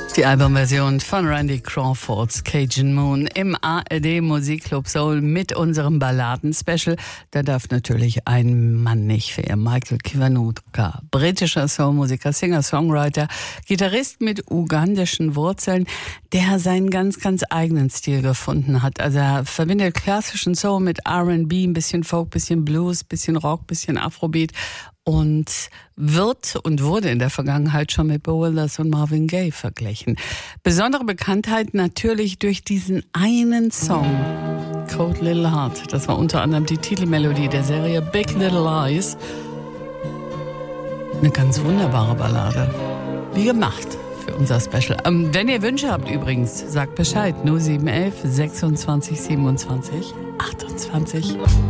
Die Albumversion von Randy Crawfords Cajun Moon im ARD Musikclub Soul mit unserem Balladen-Special. Da darf natürlich ein Mann nicht fehlen. Michael Kiwanuka, britischer Soulmusiker, Singer, Songwriter, Gitarrist mit ugandischen Wurzeln, der seinen ganz, ganz eigenen Stil gefunden hat. Also er verbindet klassischen Soul mit R&B, ein bisschen Folk, bisschen Blues, bisschen Rock, bisschen Afrobeat. Und wird und wurde in der Vergangenheit schon mit Beau Wilders und Marvin Gaye verglichen. Besondere Bekanntheit natürlich durch diesen einen Song, Cold Little Heart. Das war unter anderem die Titelmelodie der Serie Big Little Lies. Eine ganz wunderbare Ballade. Wie gemacht für unser Special. Wenn ihr Wünsche habt übrigens, sagt Bescheid. 0711 26 27 28.